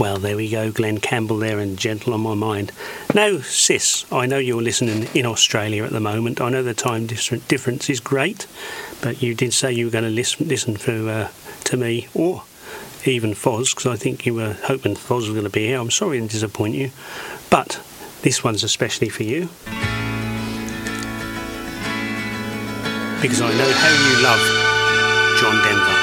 Well, there we go, Glenn Campbell there, and Gentle on My Mind. Now, Sis, I know you're listening in Australia at the moment. I know the time difference is great, but you did say you were going to listen to me, or even Foz, because I think you were hoping Foz was going to be here. I'm sorry to disappoint you, but this one's especially for you, because I know how you love John Denver.